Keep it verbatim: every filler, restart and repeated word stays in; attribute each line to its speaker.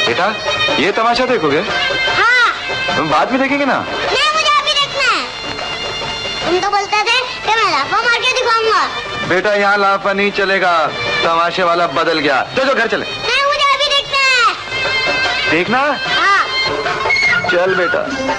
Speaker 1: बेटा ये तमाशा देखोगे?
Speaker 2: हाँ।
Speaker 1: तुम बाद में देखेंगे ना?
Speaker 2: नहीं, मुझे अभी देखना है। तुम तो बोलते थे कि मैं लाफा मार के दिखाऊंगा।
Speaker 1: बेटा यहाँ लाफा नहीं चलेगा, तमाशे वाला बदल गया। जो जो घर चले।
Speaker 2: नहीं, मुझे अभी देखना है।
Speaker 1: देखना?
Speaker 2: हाँ।
Speaker 1: चल बेटा।